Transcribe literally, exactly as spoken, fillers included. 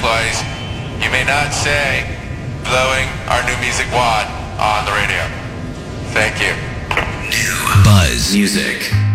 advice. You may not say blowing our new music wad on the radio. Thank you. New Buzz Music.